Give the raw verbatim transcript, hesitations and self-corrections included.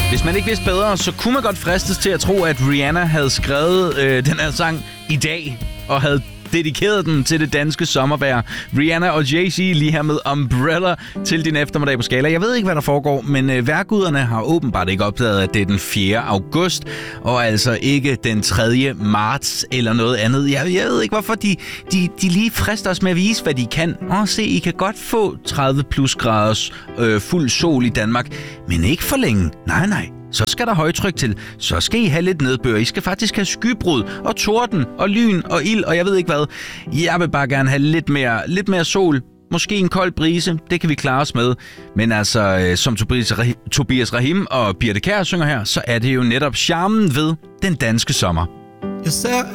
Hvis man ikke vidste bedre, så kunne man godt fristes til at tro, at Rihanna havde skrevet øh, den her sang i dag, og havde dedikeret den til det danske sommervejr. Rihanna og Jay-Z lige her med Umbrella til din eftermiddag på Skala. Jeg ved ikke, hvad der foregår, men øh, vejrguderne har åbenbart ikke opdaget, at det er den fjerde august, og altså ikke den tredje marts eller noget andet. Jeg, jeg ved ikke, hvorfor de, de, de lige frister os med at vise, hvad de kan. Og se, I kan godt få tredive plus graders øh, fuld sol i Danmark, men ikke for længe. Nej, nej. Så skal der højtryk til. Så skal I have lidt nedbør. I skal faktisk have skybrud og torden og lyn og ild og jeg ved ikke hvad. Jeg vil bare gerne have lidt mere, lidt mere sol. Måske en kold brise. Det kan vi klare os med. Men altså, som Tobias Rahim og Birte Kjær synger her, så er det jo netop charmen ved den danske sommer. Jeg ser